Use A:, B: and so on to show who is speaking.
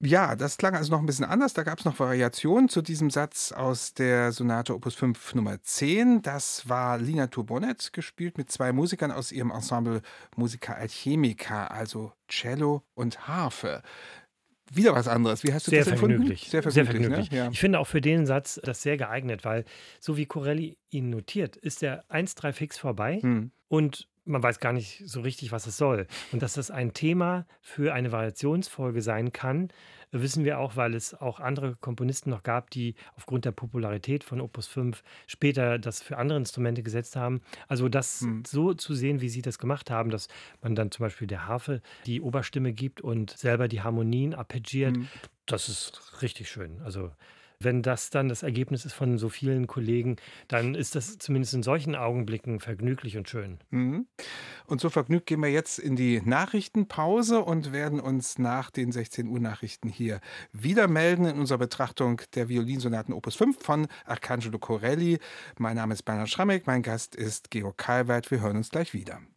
A: Ja, das klang also noch ein bisschen anders. Da gab es noch Variationen zu diesem Satz aus der Sonate Opus 5 Nummer 10. Das war Lina Turbonet, gespielt mit 2 Musikern aus ihrem Ensemble Musica Alchemica, also Cello und Harfe. Wieder was anderes. Wie hast du
B: Sehr
A: das empfunden?
B: vergnüglich,
A: Sehr
B: sehr
A: vergnüglich, ne?
B: vergnüglich.
A: Ja.
B: Ich finde auch für den Satz das sehr geeignet, weil so wie Corelli ihn notiert, ist der 1-3 fix vorbei
A: Mhm.
B: und man weiß gar nicht so richtig, was es soll. Und dass das ein Thema für eine Variationsfolge sein kann, wissen wir auch, weil es auch andere Komponisten noch gab, die aufgrund der Popularität von Opus 5 später das für andere Instrumente gesetzt haben. Also das
A: Mhm.
B: so zu sehen, wie sie das gemacht haben, dass man dann zum Beispiel der Harfe die Oberstimme gibt und selber die Harmonien arpeggiert,
A: Mhm.
B: das ist richtig schön. Also, wenn das dann das Ergebnis ist von so vielen Kollegen, dann ist das zumindest in solchen Augenblicken vergnüglich und schön.
A: Mhm. Und so vergnügt gehen wir jetzt in die Nachrichtenpause und werden uns nach den 16 Uhr Nachrichten hier wieder melden in unserer Betrachtung der Violinsonaten Opus 5 von Arcangelo Corelli. Mein Name ist Bernhard Schrammek, mein Gast ist Georg Kalweit. Wir hören uns gleich wieder.